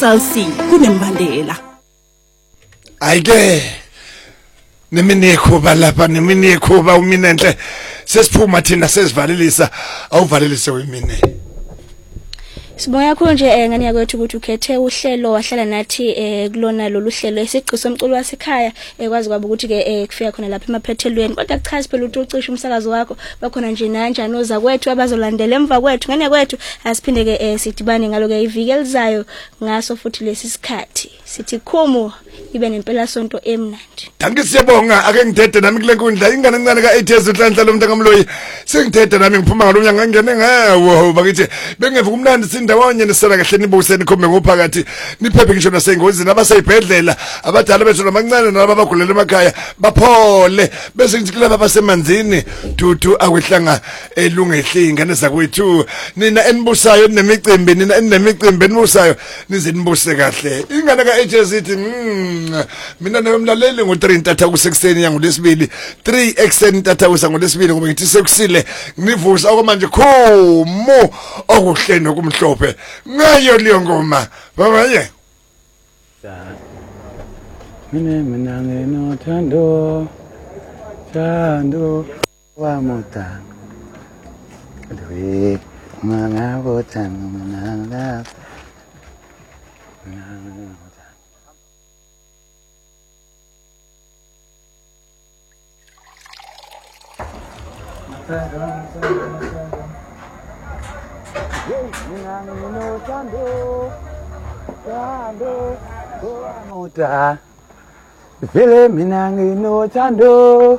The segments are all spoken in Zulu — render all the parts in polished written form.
Salsi kunembandela. Ayike neminekho balapha neminekho ba umina enhle sesiphuma thina sesivalelisa awuvalelise wemine. Sibonga kakhulu nje ngani yakwethu ukuthi ukhethe uhlelo wahlala nathi kulona lolu hlelo esigqiso somculo wasekhaya ekwazi kwaba ukuthi ke kufika khona lapha emaphethelweni kodwa kuchaza phela ukuthi ucisha umsakazo wakho bakhona nje nanjani oza kwethu abazolandela emva kwethu ngani yakwethu asiphinde ke sidibane ngalo ke iviki elizayo ngaso futhi lesi sikhathi sithi khumu ibe nempela sonto emnandi. Danke siyabonga ake ngidede nami kule nkundla ingane encane ka 8 years uhlanhla lo mntaka Mloyi sengidede nami ngiphuma ngalomnyaka ngene ngawo bakithi bengeva kumnandi sindawonye nisela kahle nibuse nikhombe ngophakathi niphephe ngisho nasengozini abaseyibhedlela abadala bethu namancane nababagulele emakhaya baphole bese ngithi laba basemanzini dudu akwehlanga elungehli ingane zakwethu nina enibusayo nemicimbi nina enemicimbi enibusayo nize nibuse kahle ingane ka HS ithi mina nomlaleli ngo3 ntatha kusekuseni yangu lesibili 3 ekseni ntatha usangolesibili ngoba ngithi sekusile ngivusa okwamanje khomo okuhle nokumhlophe ngayo leyo ngoma babaye mina ngeno thando wa mota dwe manga botan manga Vile minangi no tando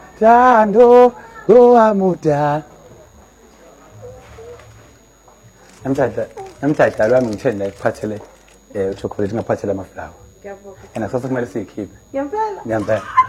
goa muta. Namthatha lwami ngitheni la iphathele chocolate ngaphathele amaflower. Ngiyabonga. Ena sasa kumele siyikhiphe. Ngiyambela.